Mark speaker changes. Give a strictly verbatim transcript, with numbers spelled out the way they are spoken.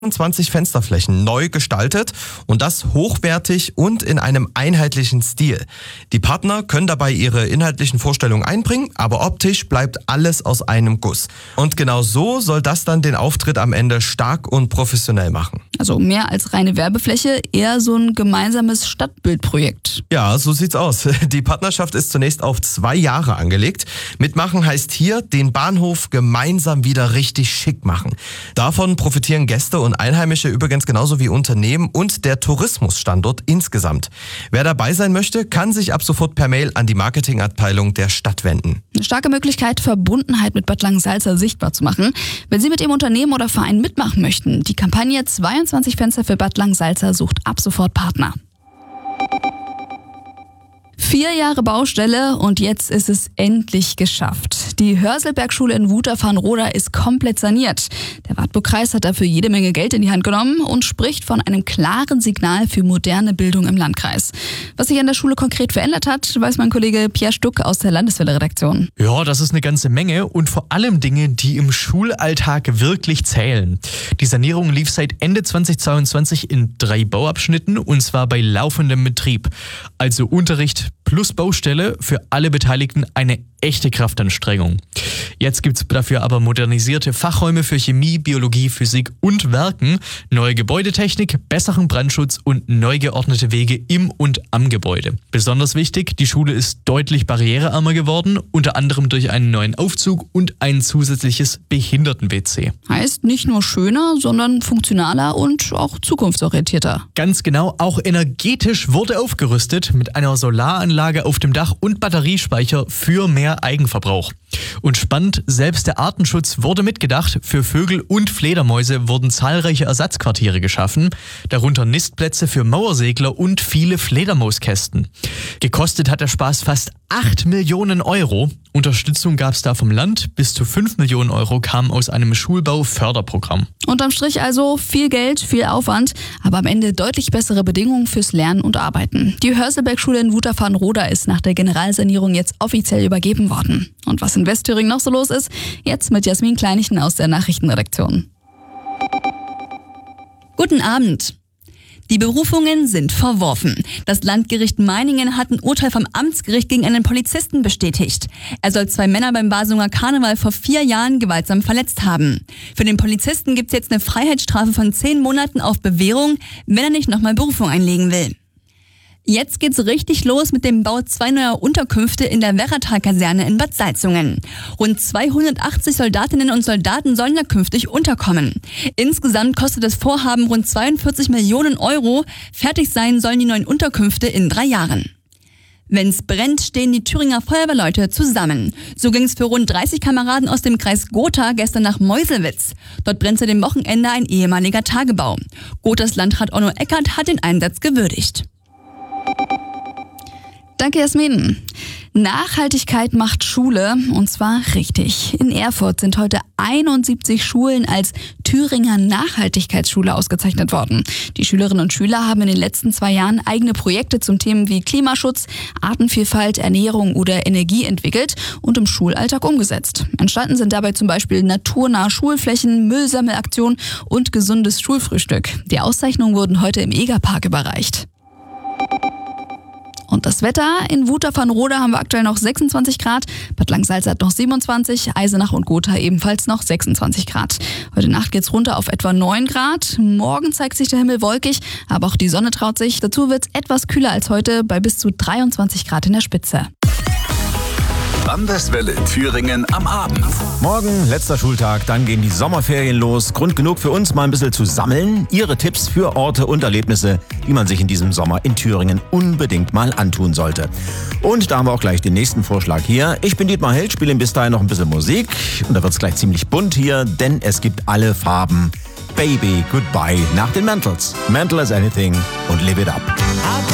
Speaker 1: zwanzig Fensterflächen neu gestaltet und das hochwertig und in einem einheitlichen Stil. Die Partner können dabei ihre inhaltlichen Vorstellungen einbringen, aber optisch bleibt alles aus einem Guss. Und genau so soll das dann den Auftritt am Ende stark und professionell machen.
Speaker 2: Also mehr als reine Werbefläche, eher so ein gemeinsames Stadtbildprojekt.
Speaker 1: Ja, so sieht's aus. Die Partnerschaft ist zunächst auf zwei Jahre angelegt. Mitmachen heißt hier, den Bahnhof gemeinsam wieder richtig schick machen. Davon profitieren Gäste und Einheimische übrigens genauso wie Unternehmen und der Tourismusstandort insgesamt. Wer dabei sein möchte, kann sich ab sofort per Mail an die Marketingabteilung der Stadt wenden.
Speaker 2: Eine starke Möglichkeit, Verbundenheit mit Bad Langensalza sichtbar zu machen. Wenn Sie mit Ihrem Unternehmen oder Verein mitmachen möchten, die Kampagne zweiundzwanzig Fenster für Bad Langensalza sucht ab sofort Partner. Vier Jahre Baustelle und jetzt ist es endlich geschafft. Die Hörselberg-Schule in Wuther-Farnroda ist komplett saniert. Der Wartburg-Kreis hat dafür jede Menge Geld in die Hand genommen und spricht von einem klaren Signal für moderne Bildung im Landkreis. Was sich an der Schule konkret verändert hat, weiß mein Kollege Pierre Stuck aus der Landeswelle-Redaktion.
Speaker 3: Ja, das ist eine ganze Menge und vor allem Dinge, die im Schulalltag wirklich zählen. Die Sanierung lief seit Ende zweitausendzweiundzwanzig in drei Bauabschnitten und zwar bei laufendem Betrieb. Also Unterricht plus Baustelle, für alle Beteiligten eine echte Kraftanstrengung. Jetzt gibt's dafür aber modernisierte Fachräume für Chemie, Biologie, Physik und Werken, neue Gebäudetechnik, besseren Brandschutz und neu geordnete Wege im und am Gebäude. Besonders wichtig, die Schule ist deutlich barriereärmer geworden, unter anderem durch einen neuen Aufzug und ein zusätzliches Behinderten-W C.
Speaker 2: Heißt nicht nur schöner, sondern funktionaler und auch zukunftsorientierter.
Speaker 3: Ganz genau, auch energetisch wurde aufgerüstet mit einer Solaranlage auf dem Dach und Batteriespeicher für mehr Eigenverbrauch. Und spannend, selbst der Artenschutz wurde mitgedacht. Für Vögel und Fledermäuse wurden zahlreiche Ersatzquartiere geschaffen, darunter Nistplätze für Mauersegler und viele Fledermauskästen. Gekostet hat der Spaß fast acht Millionen Euro. Unterstützung gab es da vom Land. Bis zu fünf Millionen Euro kamen aus einem Schulbau-Förderprogramm.
Speaker 2: Unterm Strich also viel Geld, viel Aufwand, aber am Ende deutlich bessere Bedingungen fürs Lernen und Arbeiten. Die Hörselberg-Schule in Wuther-Farnroda ist nach der Generalsanierung jetzt offiziell übergeben worden. Und was in Westthüringen noch so los ist, jetzt mit Jasmin Kleinichen aus der Nachrichtenredaktion.
Speaker 4: Guten Abend. Die Berufungen sind verworfen. Das Landgericht Meiningen hat ein Urteil vom Amtsgericht gegen einen Polizisten bestätigt. Er soll zwei Männer beim Basunger Karneval vor vier Jahren gewaltsam verletzt haben. Für den Polizisten gibt's jetzt eine Freiheitsstrafe von zehn Monaten auf Bewährung, wenn er nicht nochmal Berufung einlegen will. Jetzt geht's richtig los mit dem Bau zwei neuer Unterkünfte in der Werratal-Kaserne in Bad Salzungen. Rund zweihundertachtzig Soldatinnen und Soldaten sollen da künftig unterkommen. Insgesamt kostet das Vorhaben rund zweiundvierzig Millionen Euro. Fertig sein sollen die neuen Unterkünfte in drei Jahren. Wenn's brennt, stehen die Thüringer Feuerwehrleute zusammen. So ging's für rund dreißig Kameraden aus dem Kreis Gotha gestern nach Meuselwitz. Dort brennt seit dem Wochenende ein ehemaliger Tagebau. Gothas Landrat Onno Eckert hat den Einsatz gewürdigt.
Speaker 2: Danke, Jasmin. Nachhaltigkeit macht Schule, und zwar richtig. In Erfurt sind heute einundsiebzig Schulen als Thüringer Nachhaltigkeitsschule ausgezeichnet worden. Die Schülerinnen und Schüler haben in den letzten zwei Jahren eigene Projekte zum Themen wie Klimaschutz, Artenvielfalt, Ernährung oder Energie entwickelt und im Schulalltag umgesetzt. Entstanden sind dabei zum Beispiel naturnahe Schulflächen, Müllsammelaktionen und gesundes Schulfrühstück. Die Auszeichnungen wurden heute im Egerpark überreicht. Und das Wetter: in Wuther-Farnroda haben wir aktuell noch sechsundzwanzig Grad, Bad Langensalza hat noch siebenundzwanzig, Eisenach und Gotha ebenfalls noch sechsundzwanzig Grad. Heute Nacht geht's runter auf etwa neun Grad. Morgen zeigt sich der Himmel wolkig, aber auch die Sonne traut sich. Dazu wird's etwas kühler als heute bei bis zu dreiundzwanzig Grad in der Spitze.
Speaker 5: Landeswelle Thüringen am Abend.
Speaker 6: Morgen, letzter Schultag, dann gehen die Sommerferien los. Grund genug für uns, mal ein bisschen zu sammeln. Ihre Tipps für Orte und Erlebnisse, die man sich in diesem Sommer in Thüringen unbedingt mal antun sollte. Und da haben wir auch gleich den nächsten Vorschlag hier. Ich bin Dietmar Held, spiele bis dahin noch ein bisschen Musik. Und da wird's gleich ziemlich bunt hier, denn es gibt alle Farben. Baby, Goodbye nach den Mantles. Mantle as anything und live it up.